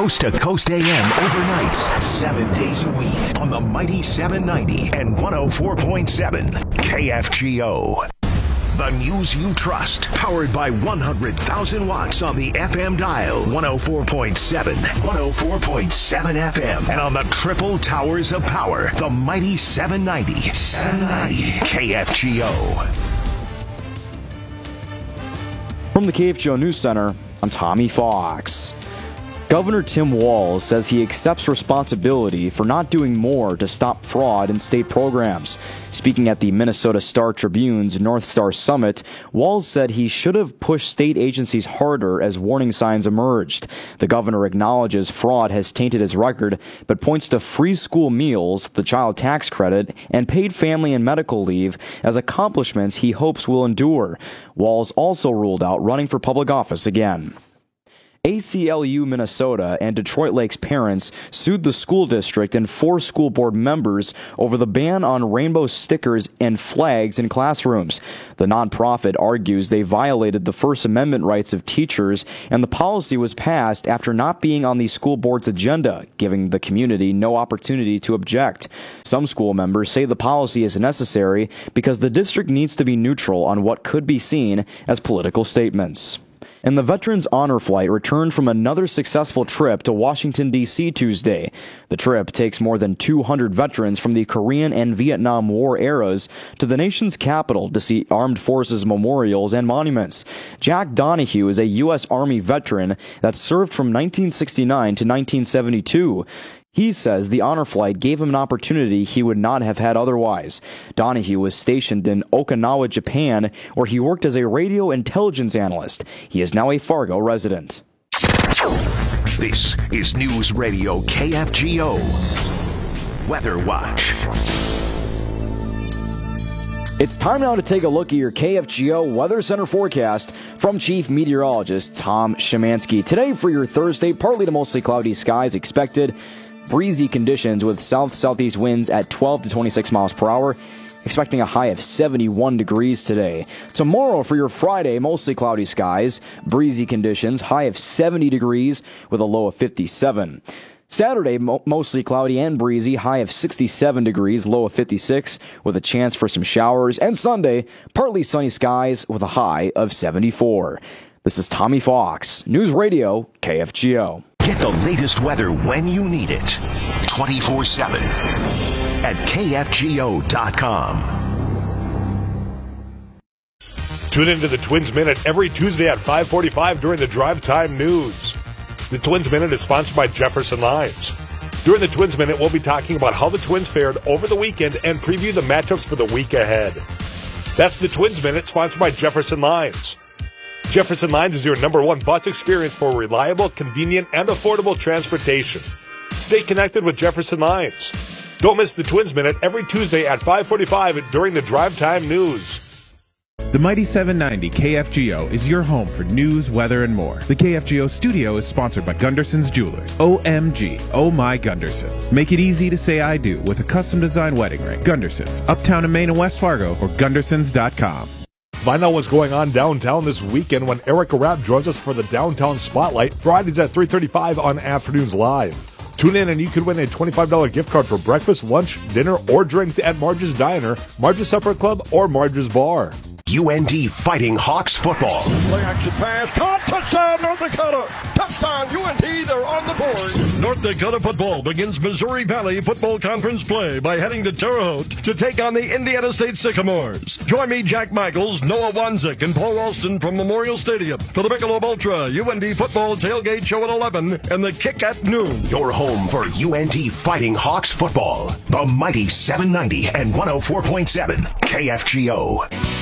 Coast to Coast AM overnight, 7 days a week on the mighty 790 and 104.7 KFGO. The news you trust, powered by 100,000 watts on the FM dial, 104.7, 104.7 FM, and on the triple towers of power, the mighty 790 KFGO. From the KFGO News Center, I'm Tommy Fox. Governor Tim Walz says he accepts responsibility for not doing more to stop fraud in state programs. Speaking at the Minnesota Star-Tribune's North Star Summit, Walz said he should have pushed state agencies harder as warning signs emerged. The governor acknowledges fraud has tainted his record, but points to free school meals, the child tax credit, and paid family and medical leave as accomplishments he hopes will endure. Walz also ruled out running for public office again. ACLU Minnesota and Detroit Lakes parents sued the school district and 4 school board members over the ban on rainbow stickers and flags in classrooms. The nonprofit argues they violated the First Amendment rights of teachers, and the policy was passed after not being on the school board's agenda, giving the community no opportunity to object. Some school members say the policy is necessary because the district needs to be neutral on what could be seen as political statements. And the Veterans Honor Flight returned from another successful trip to Washington, D.C. Tuesday. The trip takes more than 200 veterans from the Korean and Vietnam War eras to the nation's capital to see armed forces memorials and monuments. Jack Donahue is a U.S. Army veteran that served from 1969 to 1972. He says the honor flight gave him an opportunity he would not have had otherwise. Donahue was stationed in Okinawa, Japan, where he worked as a radio intelligence analyst. He is now a Fargo resident. This is News Radio KFGO Weather Watch. It's time now to take a look at your KFGO Weather Center forecast from Chief Meteorologist Tom Szymanski. Today for your Thursday, partly to mostly cloudy skies expected. Breezy conditions with south-southeast winds at 12 to 26 miles per hour. Expecting a high of 71 degrees today. Tomorrow for your Friday, mostly cloudy skies. Breezy conditions, high of 70 degrees with a low of 57. Saturday, mostly cloudy and breezy, high of 67 degrees, low of 56, with a chance for some showers. And Sunday, partly sunny skies with a high of 74. This is Tommy Fox, News Radio KFGO. Get the latest weather when you need it, 24/7 at KFGO.com. Tune into the Twins Minute every Tuesday at 5:45 during the Drive Time News. The Twins Minute is sponsored by Jefferson Lines. During the Twins Minute, we'll be talking about how the Twins fared over the weekend and preview the matchups for the week ahead. That's the Twins Minute, sponsored by Jefferson Lines. Jefferson Lines is your #1 bus experience for reliable, convenient, and affordable transportation. Stay connected with Jefferson Lines. Don't miss the Twins Minute every Tuesday at 5:45 during the Drive Time News. The Mighty 790 KFGO is your home for news, weather, and more. The KFGO studio is sponsored by Gunderson's Jewelers. OMG, oh my Gundersons. Make it easy to say I do with a custom designed wedding ring. Gundersons, uptown in Maine and West Fargo, or Gundersons.com. Find out what's going on downtown this weekend when Erica Rapp joins us for the Downtown Spotlight, Fridays at 3:35 on Afternoons Live. Tune in and you could win a $25 gift card for breakfast, lunch, dinner, or drinks at Marge's Diner, Marge's Supper Club, or Marge's Bar. UND Fighting Hawks football. Play action pass, caught, touchdown, North Dakota. Touchdown, UND, they're on the board. North Dakota football begins Missouri Valley Football Conference play by heading to Terre Haute to take on the Indiana State Sycamores. Join me, Jack Michaels, Noah Wanzik, and Paul Ralston from Memorial Stadium for the Michelob Ultra UND football tailgate show at 11 and the kick at noon. Your home for UND Fighting Hawks football. The mighty 790 and 104.7 KFGO.